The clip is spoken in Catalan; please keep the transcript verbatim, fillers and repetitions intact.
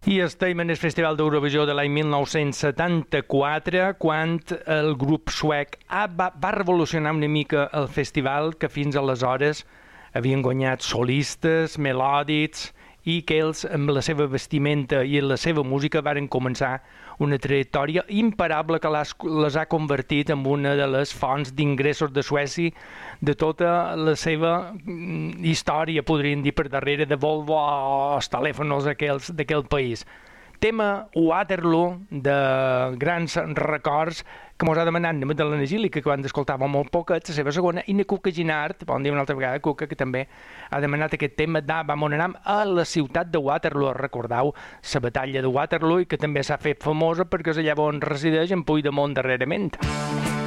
I estem en el Festival d'Eurovisió de l'any mil nou-cents setanta-quatre, quan el grup suec ABBA va revolucionar una mica el festival, que fins aleshores havien guanyat solistes, melòdics, i que ells, amb la seva vestimenta i la seva música, varen començar una trajectòria imparable que les, les ha convertit en una de les fonts d'ingressos de Suècia de tota la seva història, podríem dir, per darrere de Volvo o els telèfons d'aquell país. Tema Waterloo, de grans records, que mos ha demanat la Magdalena Gili, que quan escoltava molt poquet, la seva segona, i na Cuca Ginart, bon dia una altra vegada, Cuca, que també ha demanat aquest tema d'Abba on anam a la ciutat de Waterloo. Recordeu la batalla de Waterloo, i que també s'ha fet famosa perquè és allà on resideix en Puigdemont darrerament.